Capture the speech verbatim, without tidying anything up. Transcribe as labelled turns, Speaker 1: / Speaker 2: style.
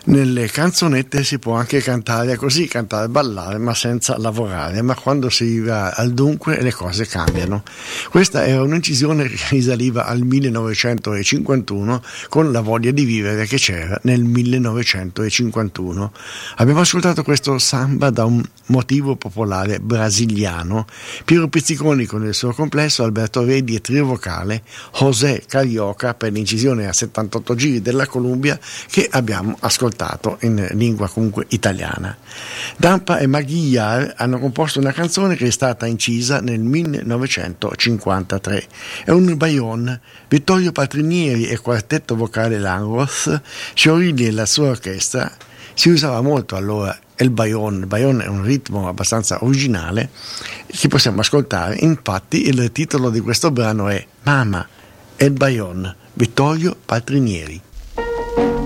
Speaker 1: Nelle canzonette si può anche cantare così, cantare e ballare, ma senza lavorare, ma quando si va al dunque le cose cambiano. Questa era un'incisione che risaliva al millenovecentocinquantuno con La voglia di vivere che c'era nel millenovecentocinquantuno. Abbiamo ascoltato questo samba da un motivo popolare brasiliano, Piero Pizziconi con il suo complesso, Alberto Redi e trio vocale, José Carioca per l'incisione a settantotto giri della Columbia che abbiamo ascoltato in lingua comunque italiana. Dampa e Maguiar hanno composto una canzone che è stata incisa nel millenovecentocinquantatré. È un Bayon. Vittorio Patrinieri e quartetto vocale Langros, Sciorilli e la sua orchestra. Si usava molto allora il Bayon. Il Bayon è un ritmo abbastanza originale che possiamo ascoltare. Infatti il titolo di questo brano è Mama El Bayon, Vittorio Patrinieri.